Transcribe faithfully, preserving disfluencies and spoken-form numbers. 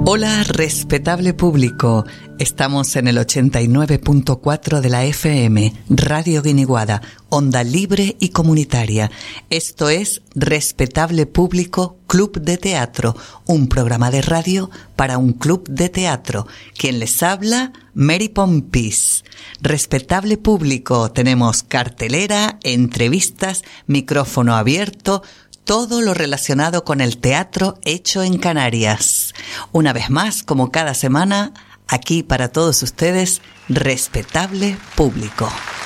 Hola, respetable público. Estamos en el ochenta y nueve punto cuatro de la F M, Radio Guiniguada, onda libre y comunitaria. Esto es Respetable Público Club de Teatro, un programa de radio para un club de teatro. Quien les habla, Mary Pompis. Respetable público, tenemos cartelera, entrevistas, micrófono abierto, todo lo relacionado con el teatro hecho en Canarias. Una vez más, como cada semana, aquí para todos ustedes, Respetable Público.